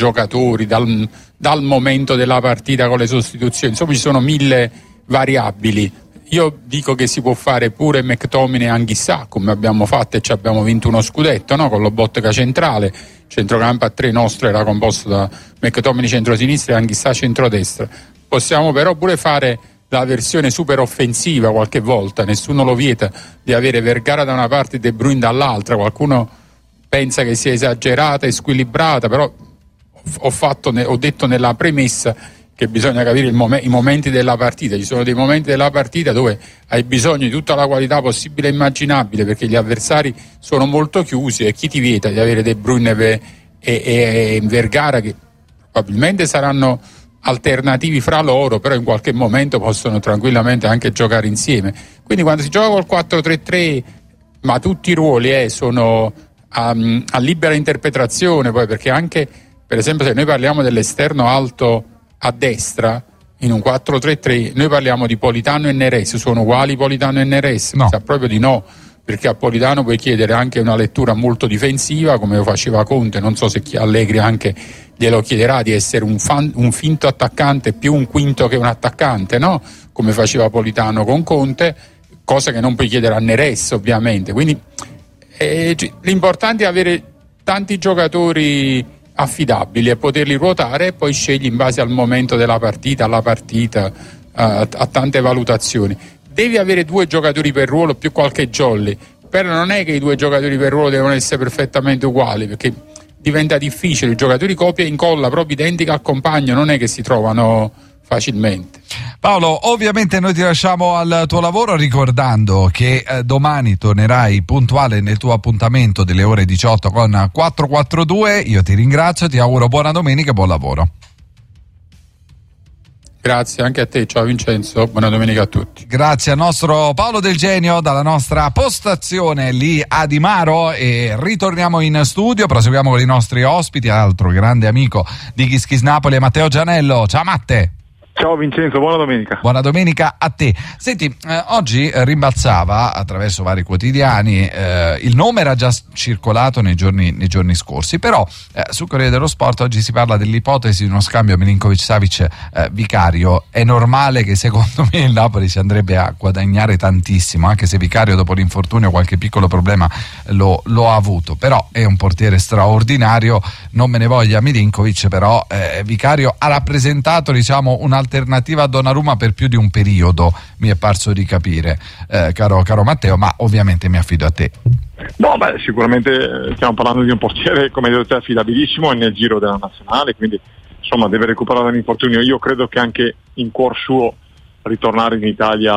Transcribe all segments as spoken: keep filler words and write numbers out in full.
giocatori, dal, dal momento della partita con le sostituzioni, insomma ci sono mille variabili. Io dico che si può fare pure McTominay e Anghissà, come abbiamo fatto e ci abbiamo vinto uno scudetto, no? Con Lobotka centrale, centrocampo a tre nostro era composto da McTominay centrosinistra e Anghissà centrodestra. Possiamo però pure fare la versione super offensiva qualche volta, nessuno lo vieta, di avere Vergara da una parte e De Bruyne dall'altra. Qualcuno pensa che sia esagerata e squilibrata, però ho, fatto, ho detto nella premessa che bisogna capire il mom- i momenti della partita. Ci sono dei momenti della partita dove hai bisogno di tutta la qualità possibile e immaginabile, perché gli avversari sono molto chiusi, e chi ti vieta di avere De Bruyne e, e, e Vergara, che probabilmente saranno alternativi fra loro, però in qualche momento possono tranquillamente anche giocare insieme. Quindi quando si gioca col quattro tre tre, ma tutti i ruoli eh, sono a, a libera interpretazione, poi, perché anche per esempio se noi parliamo dell'esterno alto a destra in un quattro tre tre, noi parliamo di Politano e Neres. Sono uguali Politano e Neres? No. Mi sa proprio di no, perché a Politano puoi chiedere anche una lettura molto difensiva come lo faceva Conte. Non so se Allegri anche glielo chiederà di essere un, fan, un finto attaccante più un quinto che un attaccante, no? Come faceva Politano con Conte, cosa che non puoi chiedere a Neres ovviamente. Quindi eh, l'importante è avere tanti giocatori affidabili e poterli ruotare, e poi scegli in base al momento della partita, alla partita, a, a tante valutazioni. Devi avere due giocatori per ruolo più qualche jolly, però non è che i due giocatori per ruolo devono essere perfettamente uguali, perché diventa difficile. I giocatori copia e incolla proprio identici al compagno non è che si trovano facilmente. Paolo, ovviamente noi ti lasciamo al tuo lavoro, ricordando che eh, domani tornerai puntuale nel tuo appuntamento delle ore diciotto con quattro quattro due. Io ti ringrazio, ti auguro buona domenica e buon lavoro. Grazie anche a te, ciao Vincenzo, buona domenica a tutti. Grazie al nostro Paolo Del Genio dalla nostra postazione lì a Di Maro, e ritorniamo in studio, proseguiamo con i nostri ospiti, altro grande amico di Kiss Kiss Napoli, Matteo Gianello. Ciao Matte. Ciao Vincenzo, buona domenica. Buona domenica a te. Senti, eh, oggi eh, rimbalzava attraverso vari quotidiani, eh, il nome era già circolato nei giorni, nei giorni scorsi, però eh, sul Corriere dello Sport oggi si parla dell'ipotesi di uno scambio Milinkovic-Savic eh, Vicario. È normale che secondo me il Napoli ci andrebbe a guadagnare tantissimo, anche se Vicario dopo l'infortunio qualche piccolo problema lo, lo ha avuto, però è un portiere straordinario, non me ne voglia Milinkovic, però eh, Vicario ha rappresentato, diciamo, una alternativa a Donnarumma per più di un periodo, mi è parso di capire, eh, caro, caro Matteo, ma ovviamente mi affido a te. No, beh, sicuramente stiamo parlando di un portiere, come hai detto te, affidabilissimo nel giro della nazionale, quindi insomma deve recuperare dall'infortunio. Io credo che anche in cuor suo ritornare in Italia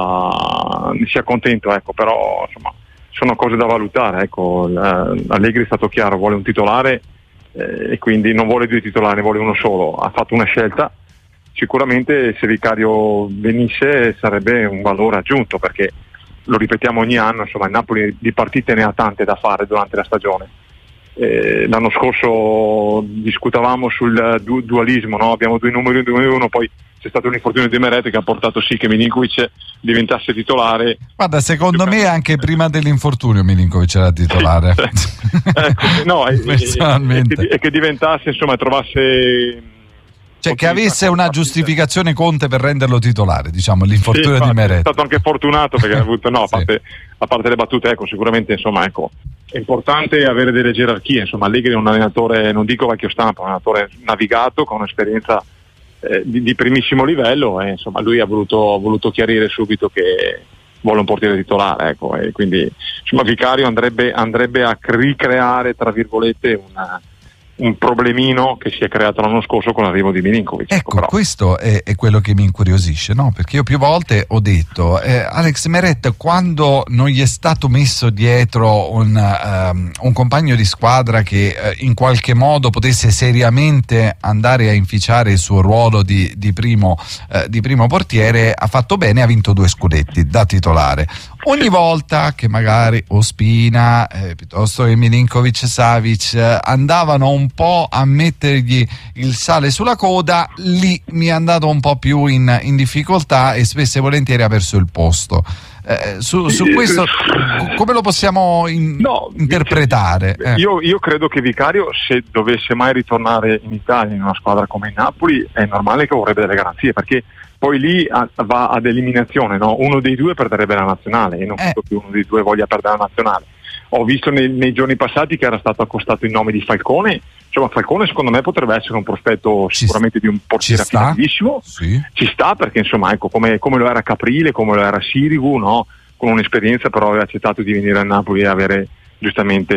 ne sia contento, ecco, però insomma sono cose da valutare, ecco. Allegri è stato chiaro, vuole un titolare eh, e quindi non vuole due titolari, ne vuole uno solo, ha fatto una scelta. Sicuramente se Vicario venisse sarebbe un valore aggiunto, perché lo ripetiamo ogni anno, insomma il Napoli di partite ne ha tante da fare durante la stagione. Eh, l'anno scorso discutavamo sul du- dualismo, no? Abbiamo due numeri due uno, poi c'è stato l'infortunio di Meret che ha portato sì che Milinkovic diventasse titolare. Guarda, secondo me anche prima dell'infortunio Milinkovic era titolare. Sì. ecco, no, e, e, e, che, e che diventasse, insomma, trovasse, cioè che avesse una giustificazione Conte per renderlo titolare, diciamo, l'infortunio sì, di Meret. È stato anche fortunato perché ha avuto, no, a, sì. parte, a parte le battute, ecco, sicuramente, insomma, ecco, è importante avere delle gerarchie, insomma. Allegri è un allenatore, non dico vecchio stampo, è un allenatore navigato con un'esperienza eh, di, di primissimo livello, e insomma lui ha voluto, voluto chiarire subito che vuole un portiere titolare, ecco, e quindi insomma Vicario andrebbe, andrebbe a ricreare, tra virgolette, una un problemino che si è creato l'anno scorso con l'arrivo di Milinkovic. Ecco, però. questo è, è quello che mi incuriosisce, no? Perché io più volte ho detto, eh, Alex Meret, quando non gli è stato messo dietro un, um, un compagno di squadra che eh, in qualche modo potesse seriamente andare a inficiare il suo ruolo di, di, primo, eh, di primo portiere, ha fatto bene, ha vinto due scudetti da titolare. ogni volta che magari Ospina eh, piuttosto che Milinkovic-Savic eh, andavano un po' a mettergli il sale sulla coda, lì mi è andato un po' più in, in difficoltà e spesso e volentieri ha perso il posto. Eh, su, su questo come lo possiamo in, no, interpretare? Eh. Io, io credo che Vicario, se dovesse mai ritornare in Italia in una squadra come il Napoli, è normale che vorrebbe delle garanzie, perché poi lì a, va ad eliminazione, no? Uno dei due perderebbe la nazionale e non eh. credo che uno dei due voglia perdere la nazionale. Ho visto nei, nei giorni passati che era stato accostato il nome di Falcone. Insomma, Falcone secondo me potrebbe essere un prospetto ci sicuramente di un portiere affidabilissimo. Sì. Ci sta, perché insomma, ecco, come, come lo era Caprile, come lo era Sirigu, no? Con un'esperienza, però aveva accettato di venire a Napoli e avere giustamente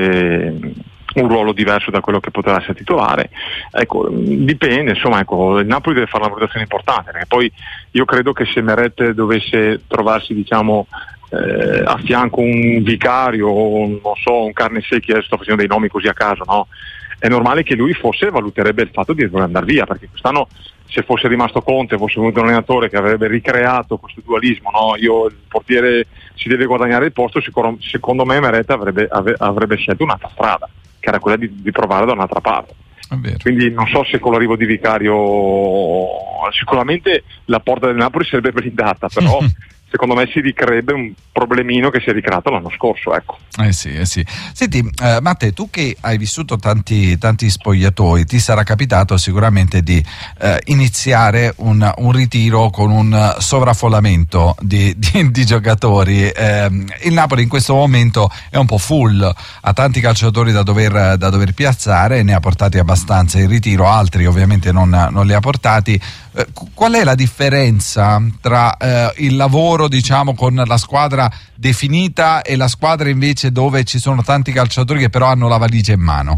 un ruolo diverso da quello che poteva essere titolare. Ecco, dipende, insomma, ecco, il Napoli deve fare una valutazione importante, perché poi io credo che se Meret dovesse trovarsi, diciamo, eh, a fianco un Vicario o non so, un Carnesecchi, adesso sto facendo dei nomi così a caso, no? È normale che lui forse valuterebbe il fatto di dover andare via, perché quest'anno, se fosse rimasto Conte, fosse venuto un allenatore che avrebbe ricreato questo dualismo, no? Io, il portiere si deve guadagnare il posto, sicuro, secondo me Meret avrebbe, avrebbe scelto un'altra strada, che era quella di, di provare da un'altra parte. Quindi non so se con l'arrivo di Vicario sicuramente la porta del Napoli sarebbe blindata, però secondo me si ricreerebbe un problemino che si è ricreato l'anno scorso, ecco. Eh sì, eh sì. Senti, eh, Matte, tu che hai vissuto tanti, tanti spogliatoi, ti sarà capitato sicuramente di eh, iniziare un, un ritiro con un sovraffollamento di, di, di giocatori. Eh, il Napoli in questo momento è un po' full, ha tanti calciatori da dover, da dover piazzare, ne ha portati abbastanza in ritiro, altri ovviamente non, non li ha portati. Eh, qual è la differenza tra eh, il lavoro, diciamo, con la squadra definita e la squadra invece dove ci sono tanti calciatori che però hanno la valigia in mano?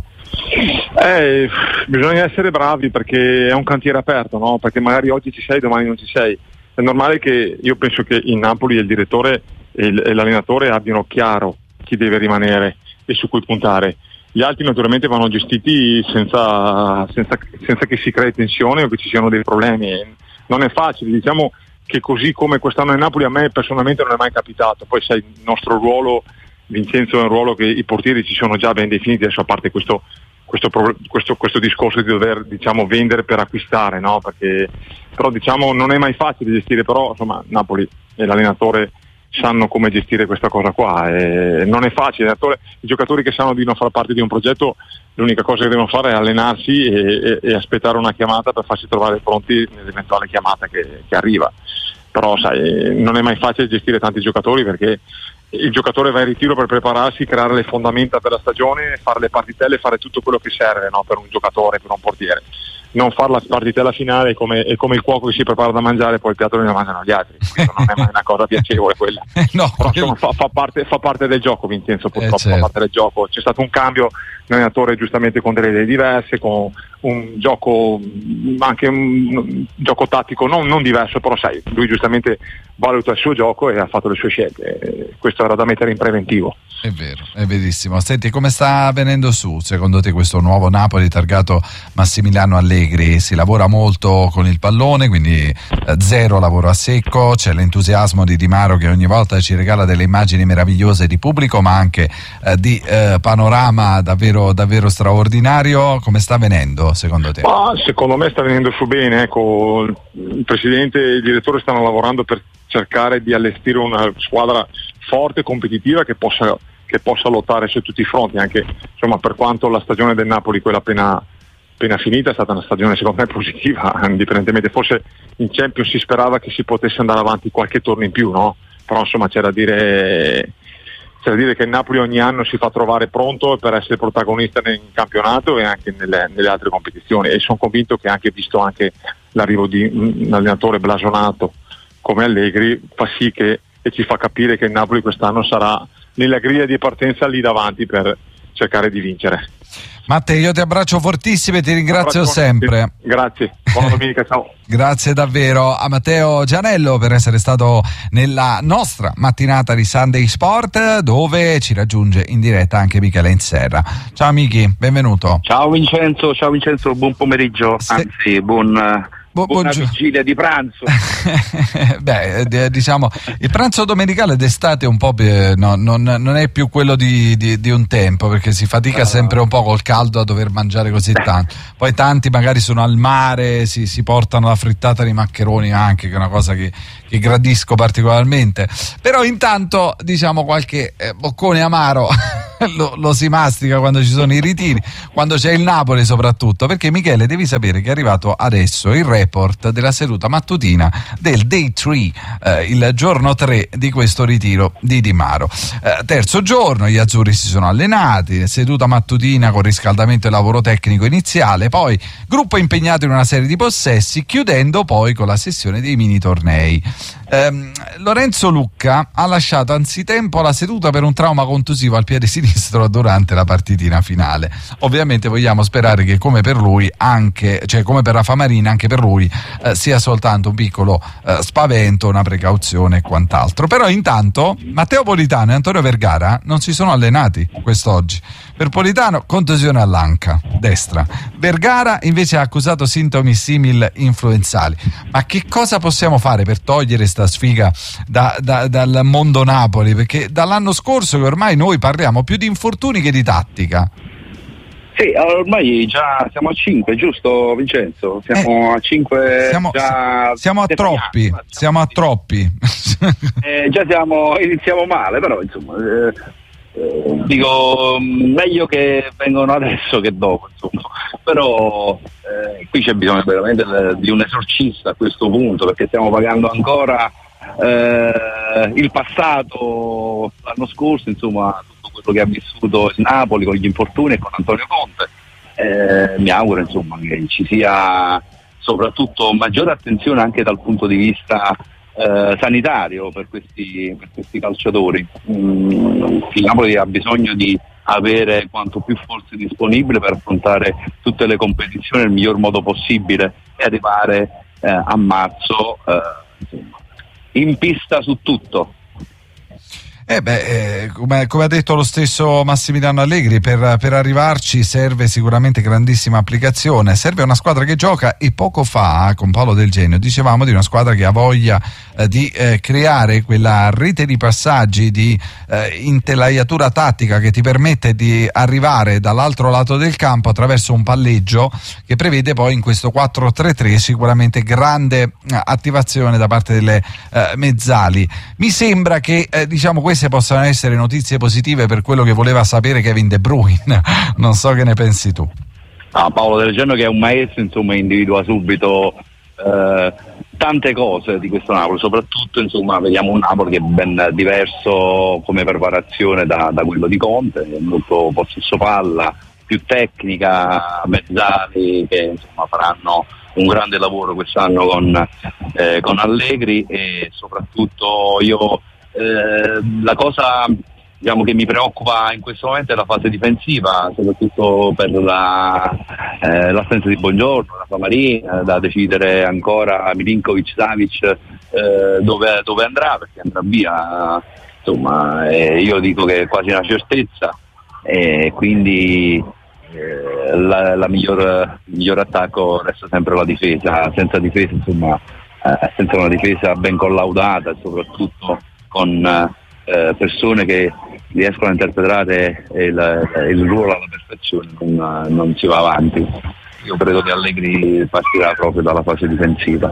Eh, bisogna essere bravi, perché è un cantiere aperto, no? Perché magari oggi ci sei, domani non ci sei. È normale che, io penso che in Napoli il direttore e, il, e l'allenatore abbiano chiaro chi deve rimanere e su cui puntare. Gli altri naturalmente vanno gestiti senza, senza, senza che si crei tensione o che ci siano dei problemi. Non è facile, diciamo che così come quest'anno in Napoli a me personalmente non è mai capitato. Poi sai, il nostro ruolo, Vincenzo, è un ruolo che i portieri ci sono già ben definiti, adesso a parte questo, questo, questo, questo discorso di dover, diciamo, vendere per acquistare, no? Perché però diciamo non è mai facile gestire, però insomma Napoli e l'allenatore sanno come gestire questa cosa qua, e non è facile. I giocatori che sanno di non far parte di un progetto, l'unica cosa che devono fare è allenarsi e, e, e aspettare una chiamata per farsi trovare pronti nell'eventuale chiamata che, che arriva. Però sai, non è mai facile gestire tanti giocatori, perché il giocatore va in ritiro per prepararsi, creare le fondamenta per la stagione, fare le partitelle, fare tutto quello che serve, no, per un giocatore, per un portiere. Non fare la partitella finale è come, è come il cuoco che si prepara da mangiare e poi il piatto lo mangiano gli altri. Quindi non è mai una cosa piacevole quella. No, però insomma fa, fa, parte, fa parte del gioco, Vincenzo, purtroppo eh, certo. fa parte del gioco. C'è stato un cambio, l'allenatore giustamente con delle idee diverse, con un gioco, anche un, un gioco tattico non, non diverso, però sai, lui giustamente valuta il suo gioco e ha fatto le sue scelte. E questo era da mettere in preventivo. È vero, è verissimo. Senti, come sta venendo su secondo te questo nuovo Napoli targato Massimiliano Allegri? Si lavora molto con il pallone, quindi eh, zero lavoro a secco, c'è l'entusiasmo di Di Maro che ogni volta ci regala delle immagini meravigliose di pubblico, ma anche eh, di eh, panorama davvero, davvero straordinario. Come sta venendo secondo te? Ah, secondo me sta venendo su bene, ecco, il presidente e il direttore stanno lavorando per cercare di allestire una squadra forte, competitiva, che possa, che possa lottare su tutti i fronti, anche insomma, per quanto la stagione del Napoli, quella appena, appena finita, è stata una stagione secondo me positiva, indipendentemente, forse in Champions si sperava che si potesse andare avanti qualche turno in più, no? Però insomma c'è da dire, c'è da dire che il Napoli ogni anno si fa trovare pronto per essere protagonista nel campionato e anche nelle, nelle altre competizioni, e sono convinto che anche visto anche l'arrivo di un allenatore blasonato come Allegri fa sì che, e ci fa capire che il Napoli quest'anno sarà nella griglia di partenza lì davanti per cercare di vincere. Matteo, io ti abbraccio fortissimo e ti ringrazio sempre. Grazie, buona domenica, ciao. Grazie davvero a Matteo Gianello per essere stato nella nostra mattinata di Sunday Sport, dove ci raggiunge in diretta anche Michele Inserra. Ciao Michi, benvenuto. Ciao Vincenzo, ciao Vincenzo, buon pomeriggio, Se... anzi buon... bo- buona buongio- vigilia di pranzo. Beh, d- diciamo, il pranzo domenicale d'estate un po' p- no, non, non è più quello di, di, di un tempo, perché si fatica sempre un po' col caldo a dover mangiare così tanto. Poi tanti magari sono al mare, si, si portano la frittata di maccheroni anche, che è una cosa che, che gradisco particolarmente. Però intanto, diciamo, qualche eh, boccone amaro lo, lo si mastica quando ci sono i ritiri, quando c'è il Napoli soprattutto, perché Michele devi sapere che è arrivato adesso il report della seduta mattutina del day tre, eh, il giorno tre di questo ritiro di Di Maro. Eh, terzo giorno, gli azzurri si sono allenati, seduta mattutina con riscaldamento e lavoro tecnico iniziale, poi gruppo impegnato in una serie di possessi, chiudendo poi con la sessione dei mini tornei. Eh, Lorenzo Lucca ha lasciato anzitempo la seduta per un trauma contusivo al piede sinistro durante la partitina finale. Ovviamente vogliamo sperare che come per lui anche, cioè come per Rafa Marini, anche per lui eh, sia soltanto un piccolo eh, spavento, una precauzione e quant'altro. Però intanto Matteo Politano e Antonio Vergara non si sono allenati quest'oggi. Per Politano contusione all'anca destra, Vergara invece ha accusato sintomi simil influenzali. Ma che cosa possiamo fare per togliere sta sfiga da, da, dal mondo Napoli? Perché dall'anno scorso che ormai noi parliamo più di infortuni che di tattica. Sì, ormai già siamo a cinque, giusto Vincenzo? Siamo eh, a cinque. Siamo, già siamo a troppi, siamo, siamo a troppi. eh, già siamo, iniziamo male, però insomma, eh, eh, dico meglio che vengono adesso che dopo, insomma. Però eh, qui c'è bisogno veramente di un esorcista a questo punto, perché stiamo pagando ancora eh, il passato l'anno scorso, insomma, quello che ha vissuto il Napoli con gli infortuni e con Antonio Conte. Eh, mi auguro insomma che ci sia soprattutto maggiore attenzione anche dal punto di vista eh, sanitario per questi, per questi calciatori. Mm, il Napoli ha bisogno di avere quanto più forze disponibili per affrontare tutte le competizioni nel miglior modo possibile e arrivare eh, a marzo eh, insomma, in pista su tutto. Eh beh, eh, come, come ha detto lo stesso Massimiliano Allegri, per, per arrivarci serve sicuramente grandissima applicazione, serve una squadra che gioca, e poco fa con Paolo Del Genio dicevamo di una squadra che ha voglia eh, di eh, creare quella rete di passaggi, di eh, intelaiatura tattica che ti permette di arrivare dall'altro lato del campo attraverso un palleggio che prevede poi in questo quattro tre tre sicuramente grande eh, attivazione da parte delle eh, mezzali. Mi sembra che eh, diciamo queste possano essere notizie positive per quello che voleva sapere Kevin De Bruyne. Non so che ne pensi tu. Ah, Paolo Del Genio, che è un maestro, insomma, individua subito eh, tante cose di questo Napoli, soprattutto insomma vediamo un Napoli che è ben diverso come preparazione da, da quello di Conte, molto possesso palla, più tecnica, mezzali che insomma faranno un grande lavoro quest'anno con, eh, con Allegri, e soprattutto io Eh, la cosa diciamo che mi preoccupa in questo momento è la fase difensiva, soprattutto per la, eh, l'assenza di Buongiorno, Rafa Marini, eh, da decidere ancora Milinkovic-Savic eh, dove, dove andrà, perché andrà via, insomma, eh, io dico che è quasi una certezza, e quindi eh, la, la miglior, il miglior attacco resta sempre la difesa. Senza difesa, insomma, eh, senza una difesa ben collaudata e soprattutto con eh, persone che riescono a interpretare il, il ruolo alla perfezione, non, non si va avanti. Io credo che Allegri partirà proprio dalla fase difensiva.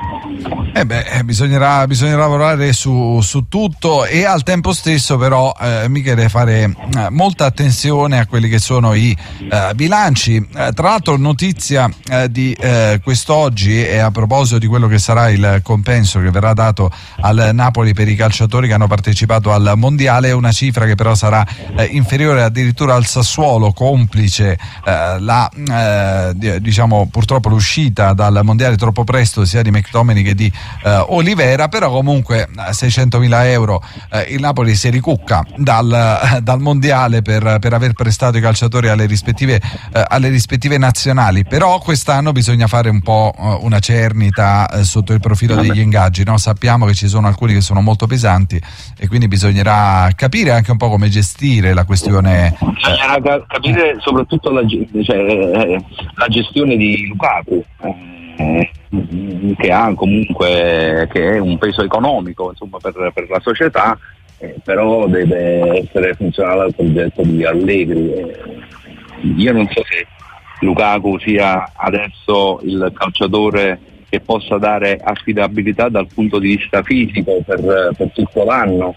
Eh beh, bisognerà, bisognerà lavorare su, su tutto, e al tempo stesso però eh, mi chiede fare eh, molta attenzione a quelli che sono i eh, bilanci. Eh, tra l'altro notizia eh, di eh, quest'oggi, e a proposito di quello che sarà il compenso che verrà dato al Napoli per i calciatori che hanno partecipato al Mondiale, è una cifra che però sarà eh, inferiore addirittura al Sassuolo, complice eh, la eh, diciamo purtroppo l'uscita dal Mondiale troppo presto sia di McTominay che di eh, Olivera. Però comunque seicentomila euro eh, il Napoli si ricucca dal, dal Mondiale per, per aver prestato i calciatori alle rispettive, eh, alle rispettive nazionali. Però quest'anno bisogna fare un po' eh, una cernita eh, sotto il profilo degli ingaggi, no? Sappiamo che ci sono alcuni che sono molto pesanti, e quindi bisognerà capire anche un po' come gestire la questione. Bisognerà capire soprattutto la, cioè, la gestione di Lukaku, eh, che ha comunque che è un peso economico, insomma, per, per la società, eh, però deve essere funzionale al progetto di Allegri. Eh, io non so se Lukaku sia adesso il calciatore che possa dare affidabilità dal punto di vista fisico per, per tutto l'anno,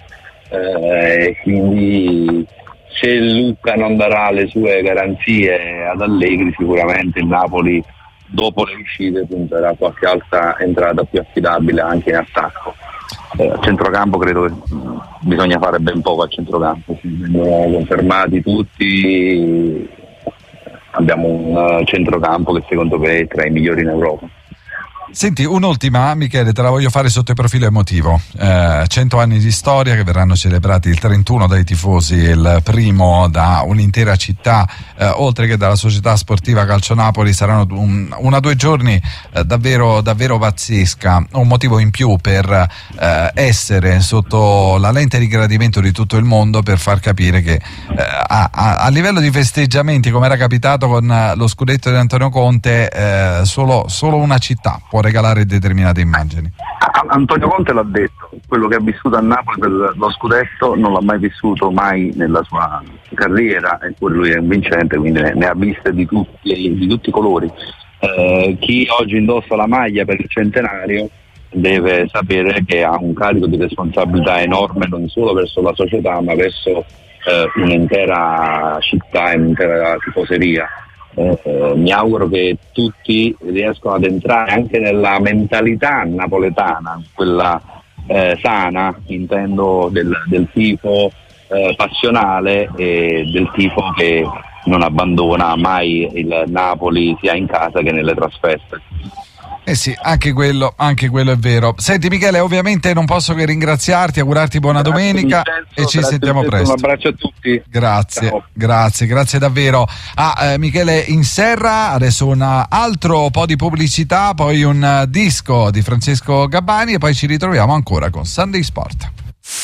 eh, quindi se Luca non darà le sue garanzie ad Allegri, sicuramente il Napoli dopo le uscite punterà a qualche altra entrata più affidabile anche in attacco. Eh, a centrocampo credo che bisogna fare ben poco a centrocampo, vengono confermati tutti, abbiamo un centrocampo che secondo me è tra i migliori in Europa. Senti, un'ultima, Michele, te la voglio fare sotto il profilo emotivo. Eh, cento anni di storia che verranno celebrati il trentuno dai tifosi, il primo da un'intera città, eh, oltre che dalla società sportiva Calcio Napoli. Saranno un, una due giorni eh, davvero, davvero pazzesca, un motivo in più per eh, essere sotto la lente di gradimento di tutto il mondo, per far capire che eh, a, a, a livello di festeggiamenti, come era capitato con lo scudetto di Antonio Conte, eh, solo, solo una città può regalare determinate immagini. Antonio Conte l'ha detto, quello che ha vissuto a Napoli per lo scudetto non l'ha mai vissuto mai nella sua carriera, eppure lui è un vincente, quindi ne ha viste di tutti, di tutti i colori. Eh, chi oggi indossa la maglia per il centenario deve sapere che ha un carico di responsabilità enorme, non solo verso la società ma verso eh, un'intera città e un'intera tifoseria. Eh, eh, mi auguro che tutti riescano ad entrare anche nella mentalità napoletana, quella eh, sana, intendo, del, del tifo eh, passionale e del tifo che non abbandona mai il Napoli sia in casa che nelle trasferte. Eh sì, anche quello, anche quello è vero. Senti Michele, ovviamente non posso che ringraziarti, augurarti buona grazie domenica Vincenzo, e ci sentiamo presto. Un abbraccio a tutti. Grazie, Ciao. grazie, grazie davvero. Ah, eh, Michele Inserra, adesso un altro po' di pubblicità, poi un disco di Francesco Gabbani e poi ci ritroviamo ancora con Sunday Sport.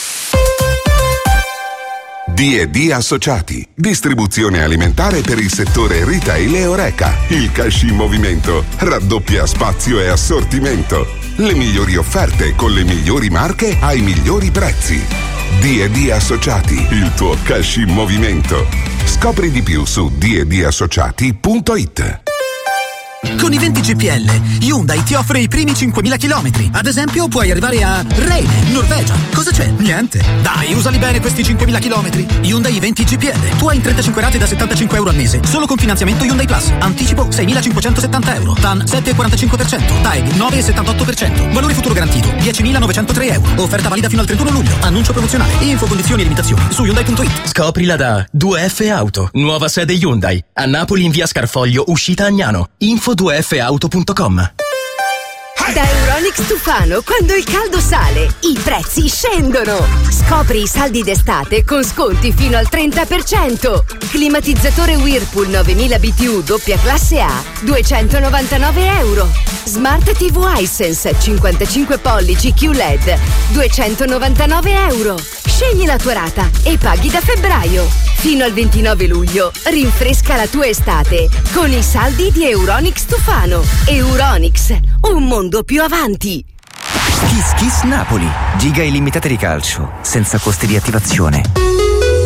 D e D Associati, distribuzione alimentare per il settore retail e Horeca. Il cash in movimento raddoppia spazio e assortimento. Le migliori offerte con le migliori marche ai migliori prezzi. D e D Associati, il tuo cash in movimento. Scopri di più su d e d associati punto it. Con i venti G P L, Hyundai ti offre i primi cinquemila chilometri. Ad esempio, puoi arrivare a Reine, Norvegia. Cosa c'è? Niente. Dai, usali bene questi cinquemila chilometri. Hyundai venti G P L. Tu hai in trentacinque rate da settantacinque euro al mese. Solo con finanziamento Hyundai Plus. Anticipo seimilacinquecentosettanta euro. T A N sette virgola quarantacinque per cento. T A E G nove virgola settantotto per cento. Valore futuro garantito diecimilanovecentotré euro. Offerta valida fino al trentuno luglio. Annuncio promozionale. Info, condizioni e limitazioni su Hyundai punto it. Scoprila da due F Auto. Nuova sede Hyundai. A Napoli in via Scarfoglio, uscita Agnano. Info due f auto punto com. Da Euronics Tufano, quando il caldo sale, i prezzi scendono. Scopri i saldi d'estate con sconti fino al trenta per cento. Climatizzatore Whirlpool novemila B T U doppia classe A, duecentonovantanove euro. Smart T V Hisense cinquantacinque pollici Q L E D, duecentonovantanove euro. Scegli la tua rata e paghi da febbraio. Fino al ventinove luglio, rinfresca la tua estate con i saldi di Euronics Tufano. Euronics, un mondo più avanti. Kiss Kiss Napoli, giga illimitata di calcio, senza costi di attivazione.